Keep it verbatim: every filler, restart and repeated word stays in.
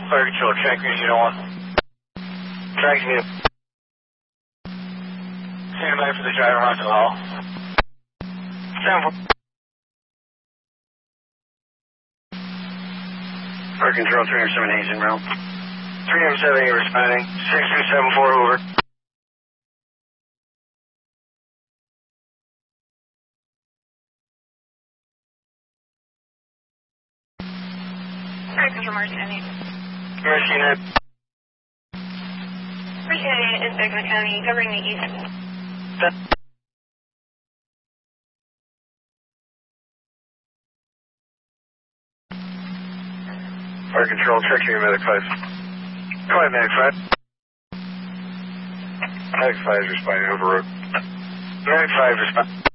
Fire control, track unit, you don't want. Track unit. Stand by for the driver onto the hall. Stand for. Fire control, three oh seven Hayes en route. three oh seven, you're responding. six two seven four, over. Fire control, Mercy Unit. Mercy Unit. Mercy Unit is Beckman County, covering the east. Fire control, check your medic five. Go ahead, medic five. Medic five is responding over road. Medic five responding.